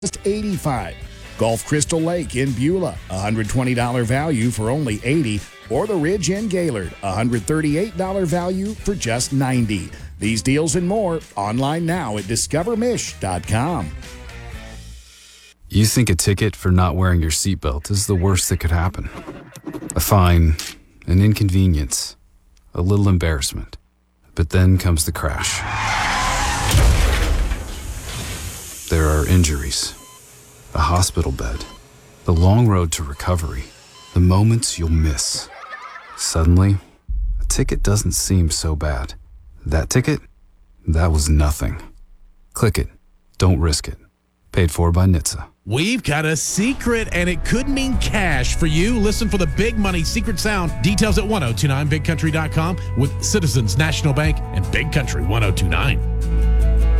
just $85. Gulf Crystal Lake in Beulah, $120 value for only $80. Or the Ridge in Gaylord, $138 value for just $90. These deals and more online now at discovermish.com. You think a ticket for not wearing your seatbelt is the worst that could happen. A fine, an inconvenience, a little embarrassment. But then comes the crash. There are injuries, a hospital bed, the long road to recovery, the moments you'll miss. Suddenly, a ticket doesn't seem so bad. That ticket? That was nothing. Click it. Don't risk it. Paid for by NHTSA. We've got a secret, and it could mean cash for you. Listen for the big money secret sound. Details at 1029bigcountry.com with Citizens National Bank and Big Country 1029.